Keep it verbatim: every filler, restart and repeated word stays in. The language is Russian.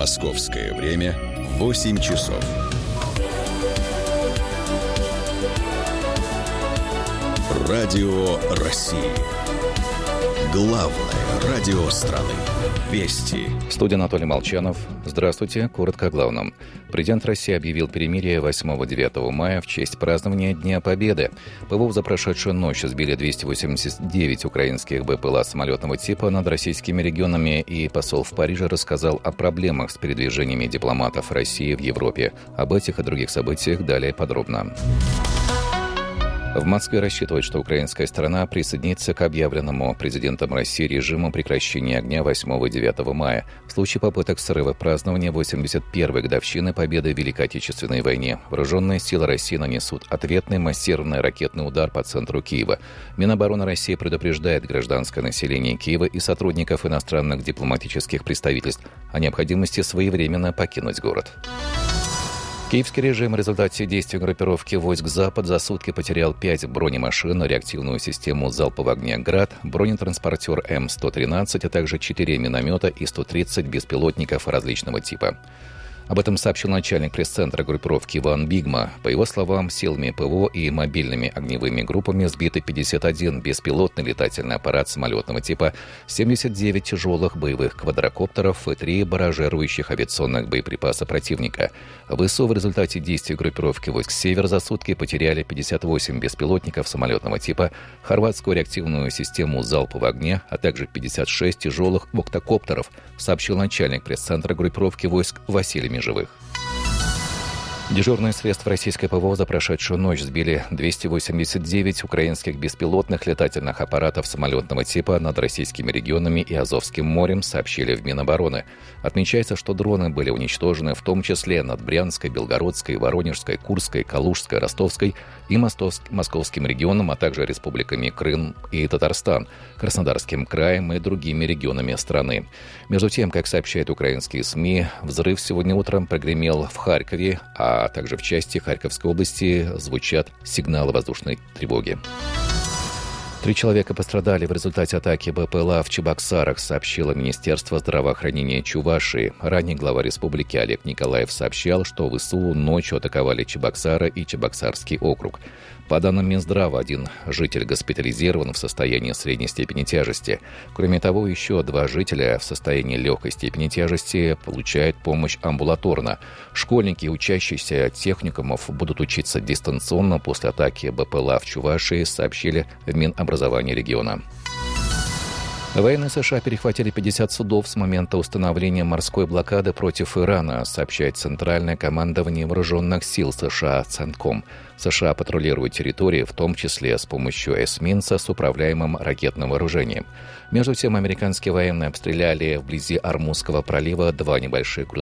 Московское время восемь часов. Радио России. Главное радио страны. Вести. В студии Анатолий Молчанов. Здравствуйте. Коротко о главном. Президент России объявил перемирие восьмого-девятого мая в честь празднования Дня Победы. ПВО за прошедшую ночь сбили двести восемьдесят девять украинских БПЛА самолетного типа над российскими регионами, и посол в Париже рассказал о проблемах с передвижениями дипломатов России в Европе. Об этих и других событиях далее подробно. В Москве рассчитывают, что украинская сторона присоединится к объявленному президентом России режиму прекращения огня восьмого-девятого мая в случае попыток срыва празднования восемьдесят первой годовщины победы в Великой Отечественной войне. Вооруженные силы России нанесут ответный массированный ракетный удар по центру Киева. Минобороны России предупреждает гражданское население Киева и сотрудников иностранных дипломатических представительств о необходимости своевременно покинуть город. Киевский режим в результате действий группировки войск «Запад» за сутки потерял пять бронемашин, реактивную систему залпового огня «Град», бронетранспортер Эм сто тринадцать, а также четыре миномета и сто тридцать беспилотников различного типа. Об этом сообщил начальник пресс-центра группировки Иван Бигма. По его словам, силами ПВО и мобильными огневыми группами сбиты пятьдесят один беспилотный летательный аппарат самолетного типа, семьдесят девять тяжелых боевых квадрокоптеров и три баражирующих авиационных боеприпаса противника. ВСУ в результате действий группировки войск «Север» за сутки потеряли пятьдесят восемь беспилотников самолетного типа, хорватскую реактивную систему залпового огня, а также пятьдесят шесть тяжелых октокоптеров, сообщил начальник пресс-центра группировки войск Василий Живых. Дежурные средства российской ПВО за прошедшую ночь сбили двести восемьдесят девять украинских беспилотных летательных аппаратов самолетного типа над российскими регионами и Азовским морем, сообщили в Минобороны. Отмечается, что дроны были уничтожены в том числе над Брянской, Белгородской, Воронежской, Курской, Калужской, Ростовской и Московским регионом, а также республиками Крым и Татарстан, Краснодарским краем и другими регионами страны. Между тем, как сообщают украинские СМИ, взрыв сегодня утром прогремел в Харькове, а а также в части Харьковской области звучат сигналы воздушной тревоги. Три человека пострадали в результате атаки БПЛА в Чебоксарах, сообщило Министерство здравоохранения Чувашии. Ранее глава республики Олег Николаев сообщал, что ВСУ ночью атаковали Чебоксары и Чебоксарский округ. По данным Минздрава, один житель госпитализирован в состоянии средней степени тяжести. Кроме того, еще два жителя в состоянии легкой степени тяжести получают помощь амбулаторно. Школьники и учащиеся техникумов будут учиться дистанционно после атаки БПЛА в Чувашии, сообщили в Минобразовании региона. Военные США перехватили пятьдесят судов с момента установления морской блокады против Ирана, сообщает Центральное командование вооруженных сил США «Центком». США патрулируют территории, в том числе с помощью эсминца с управляемым ракетным вооружением. Между тем, американские военные обстреляли вблизи Ормузского пролива два небольших